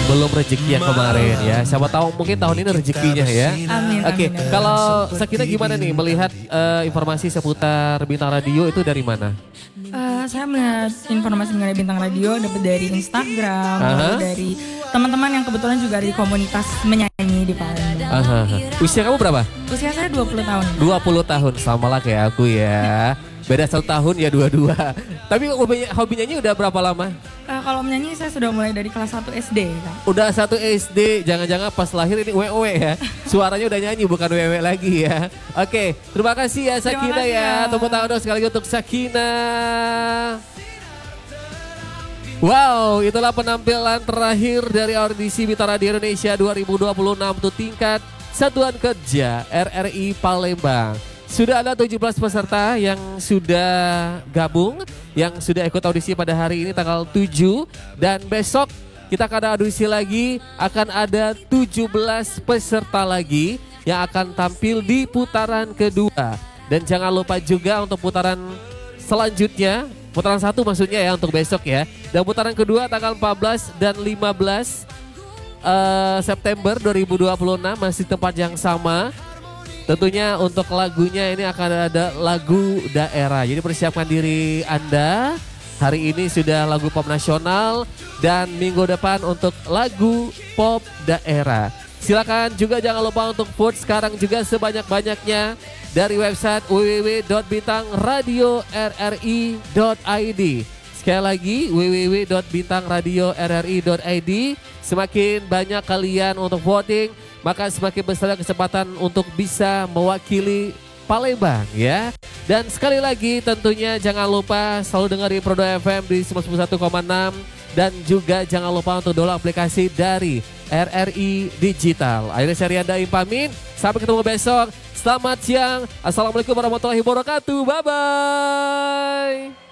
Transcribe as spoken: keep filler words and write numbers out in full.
belum rezeki yang kemarin ya. Siapa tahu mungkin tahun ini rezekinya ya. Amin. Oke, amin, amin. kalau Sakina gimana nih melihat uh, informasi seputar Bintang Radio itu dari mana? Uh, saya melihat informasi mengenai Bintang Radio dapat dari Instagram, Aha. lalu dari teman-teman yang kebetulan juga ada di komunitas menyanyi di Palembang. Aha. Usia kamu berapa? Usia saya dua puluh tahun. dua puluh tahun, sama lah kayak aku ya. Beda satu tahun ya dua-dua. Tapi hobi, hobi nyanyi udah berapa lama? Uh, kalau menyanyi saya sudah mulai dari kelas satu S D. Kak. Udah satu S D, jangan-jangan pas lahir ini W O W ya. Suaranya udah nyanyi bukan W W lagi ya. Oke, terima kasih ya Sakina kasih ya. ya. Tepuk tangan dong sekali lagi untuk Sakina. Wow, itulah penampilan terakhir dari audisi Bintang Radio Indonesia dua ribu dua puluh enam untuk tingkat Satuan Kerja R R I Palembang. Sudah ada tujuh belas peserta yang sudah gabung, yang sudah ikut audisi pada hari ini tanggal tujuh. Dan besok kita akan audisi lagi, akan ada tujuh belas peserta lagi yang akan tampil di putaran kedua. Dan jangan lupa juga untuk putaran selanjutnya, putaran satu maksudnya ya untuk besok ya. Dan putaran kedua tanggal empat belas dan lima belas uh, September dua ribu dua puluh enam masih tempat yang sama. Tentunya untuk lagunya ini akan ada lagu daerah. Jadi persiapkan diri Anda. Hari ini sudah lagu pop nasional dan minggu depan untuk lagu pop daerah. Silakan juga jangan lupa untuk vote sekarang juga sebanyak-banyaknya dari website w w w dot bintang radio r r i dot i d. Sekali lagi w w w dot bintang radio r r i dot i d. Semakin banyak kalian untuk voting, maka semakin besar kesempatan untuk bisa mewakili Palembang ya. Dan sekali lagi tentunya jangan lupa selalu dengar di Prodo F M di sembilan puluh satu koma enam. Dan juga jangan lupa untuk download aplikasi dari R R I Digital. Akhirnya saya Rian Daim pamit, sampai ketemu besok. Selamat siang, assalamualaikum warahmatullahi wabarakatuh, bye bye.